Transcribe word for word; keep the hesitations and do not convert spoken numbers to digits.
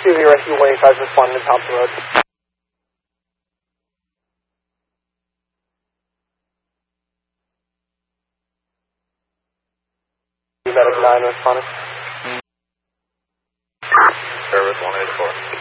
Rescue the Rescue one eighty-five responding to Thompson Road. Medic nine responding. Service one eighty-four.